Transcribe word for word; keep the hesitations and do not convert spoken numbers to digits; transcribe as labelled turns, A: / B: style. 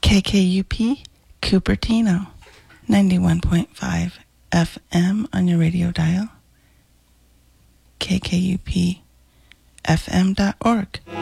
A: K K U P, Cupertino, ninety-one point five F M on your radio dial, K K U P F M dot org.